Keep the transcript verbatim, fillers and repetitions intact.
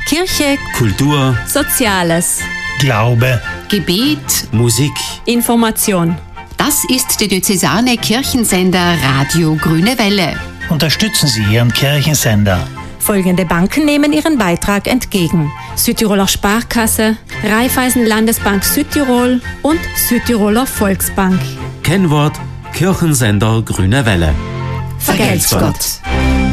Kirche, Kultur, Soziales, Glaube, Gebet, Musik. Information. das ist der diözesane Kirchensender Radio Grüne Welle. unterstützen Sie Ihren Kirchensender. Folgende Banken nehmen ihren Beitrag entgegen: Südtiroler Sparkasse, Raiffeisen Landesbank Südtirol und Südtiroler Volksbank. Kennwort: Kirchensender Grüne Welle. Vergelt's Gott.